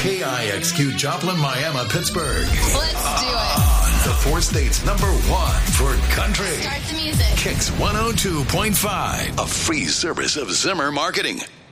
KIXQ Joplin, Miami, Pittsburgh. Let's do it. The 4 states #1 for country. Start the music. Kicks 102.5. A free service of Zimmer Marketing.